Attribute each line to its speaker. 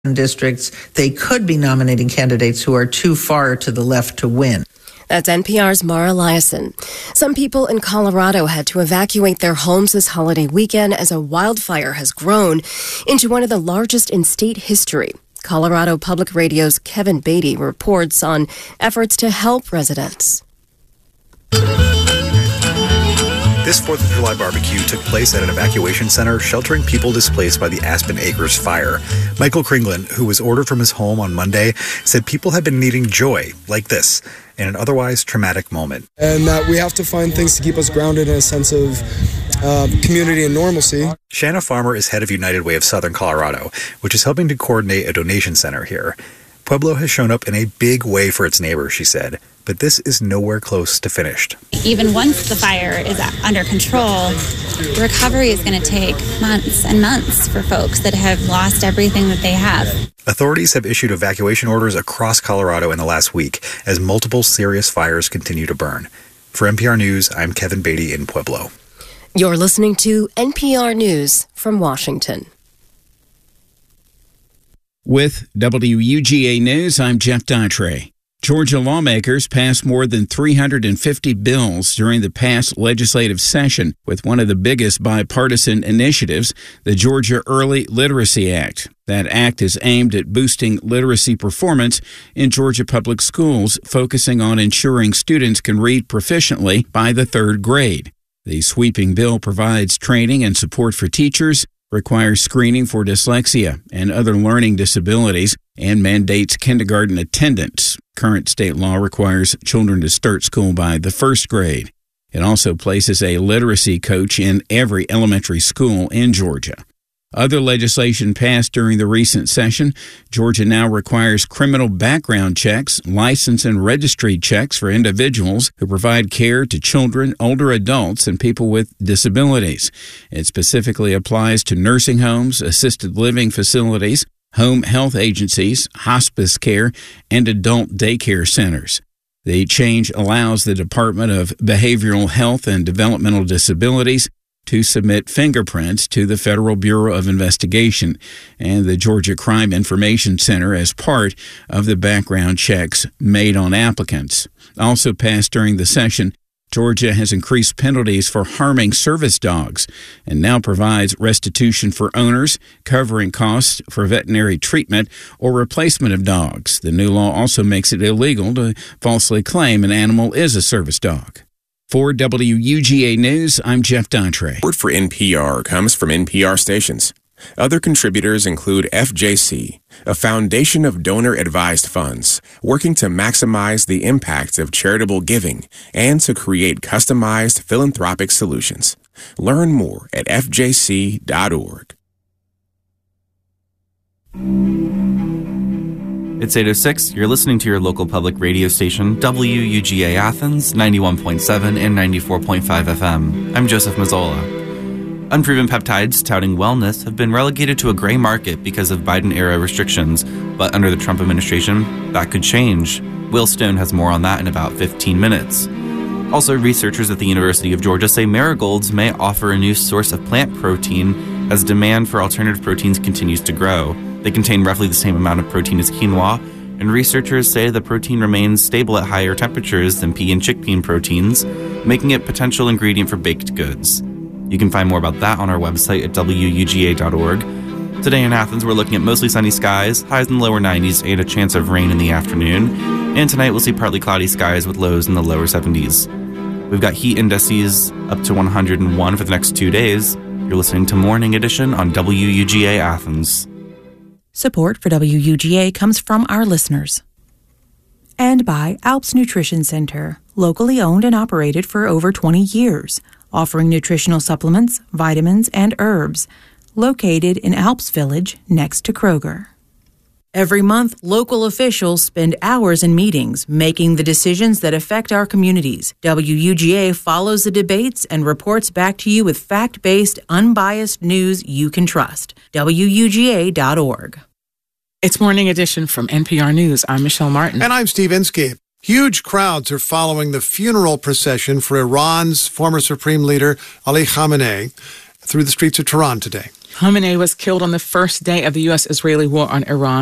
Speaker 1: districts, they could be nominating candidates who are too far to the left to win.
Speaker 2: That's NPR's Mara Liasson. Some people in Colorado had to evacuate their homes this holiday weekend as a wildfire has grown into one of the largest in state history. Colorado Public Radio's Kevin Beatty reports on efforts to help residents.
Speaker 3: This 4th of July barbecue took place at an evacuation center sheltering people displaced by the Aspen Acres fire. Michael Kringlin, who was ordered from his home on Monday, said people have been needing joy like this in an otherwise traumatic moment.
Speaker 4: And that we have to find things to keep us grounded in a sense of community and normalcy.
Speaker 3: Shanna Farmer is head of United Way of Southern Colorado, which is helping to coordinate a donation center here. Pueblo has shown up in a big way for its neighbors, she said, but this is nowhere close to finished.
Speaker 5: Even once the fire is under control, the recovery is going to take months and months for folks that have lost everything that they have.
Speaker 3: Authorities have issued evacuation orders across Colorado in the last week as multiple serious fires continue to burn. For NPR News, I'm Kevin Beatty in Pueblo.
Speaker 2: You're listening to NPR News from Washington.
Speaker 6: With WUGA News, I'm Jeff Daughtry. Georgia lawmakers passed more than 350 bills during the past legislative session, with one of the biggest bipartisan initiatives, the Georgia Early Literacy Act. That act is aimed at boosting literacy performance in Georgia public schools, focusing on ensuring students can read proficiently by the 3rd grade. The sweeping bill provides training and support for teachers, requires screening for dyslexia and other learning disabilities, and mandates kindergarten attendance. Current state law requires children to start school by the 1st grade. It also places a literacy coach in every elementary school in Georgia. Other legislation passed during the recent session. Georgia now requires criminal background checks, license and registry checks for individuals who provide care to children, older adults, and people with disabilities. It specifically applies to nursing homes, assisted living facilities, home health agencies, hospice care, and adult daycare centers. The change allows the Department of Behavioral Health and Developmental Disabilities to submit fingerprints to the Federal Bureau of Investigation and the Georgia Crime Information Center as part of the background checks made on applicants. Also passed during the session, Georgia has increased penalties for harming service dogs and now provides restitution for owners, covering costs for veterinary treatment or replacement of dogs. The new law also makes it illegal to falsely claim an animal is a service dog. For WUGA News, I'm Jeff Daughtry.
Speaker 7: Support for NPR comes from NPR stations. Other contributors include FJC, a foundation of donor-advised funds working to maximize the impact of charitable giving and to create customized philanthropic solutions. Learn more at fjc.org.
Speaker 8: It's 8:06. You're listening to your local public radio station, WUGA Athens, 91.7 and 94.5 FM. I'm Joseph Mazzola. Unproven peptides touting wellness have been relegated to a gray market because of Biden-era restrictions, but under the Trump administration, that could change. Will Stone has more on that in about 15 minutes. Also, researchers at the University of Georgia say marigolds may offer a new source of plant protein as demand for alternative proteins continues to grow. They contain roughly the same amount of protein as quinoa, and researchers say the protein remains stable at higher temperatures than pea and chickpea proteins, making it a potential ingredient for baked goods. You can find more about that on our website at wuga.org. Today in Athens, we're looking at mostly sunny skies, highs in the lower 90s, and a chance of rain in the afternoon. And tonight we'll see partly cloudy skies with lows in the lower 70s. We've got heat indices up to 101 for the next 2 days. You're listening to Morning Edition on WUGA Athens.
Speaker 9: Support for WUGA comes from our listeners. And by Alps Nutrition Center, locally owned and operated for over 20 years, offering nutritional supplements, vitamins, and herbs, located in Alps Village next to Kroger. Every month, local officials spend hours in meetings making the decisions that affect our communities. WUGA follows the debates and reports back to you with fact-based, unbiased news you can trust. WUGA.org.
Speaker 10: It's Morning Edition from NPR News. I'm Michelle Martin.
Speaker 11: And I'm Steve Inskeep. Huge crowds are following the funeral procession for Iran's former supreme leader, Ali Khamenei. through the streets of Tehran today.
Speaker 10: Khamenei was killed on the first day of the U.S.-Israeli war on Iran.